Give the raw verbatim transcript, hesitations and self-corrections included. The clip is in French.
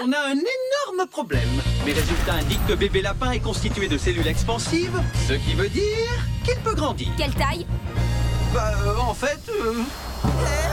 on a un énorme problème. Mes résultats indiquent que bébé lapin est constitué de cellules expansives, ce qui veut dire qu'il peut grandir. Quelle taille? Bah, euh, en fait... euh,